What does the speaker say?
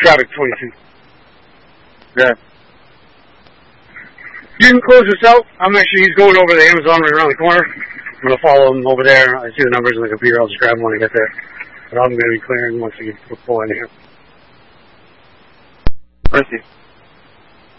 traffic 22. Yeah. You can close this out. He's going over to the Amazon right around the corner. I'm going to follow him over there. I see the numbers on the computer. I'll just grab them when I get there. But I'm going to be clearing once we pull in here. Thank you.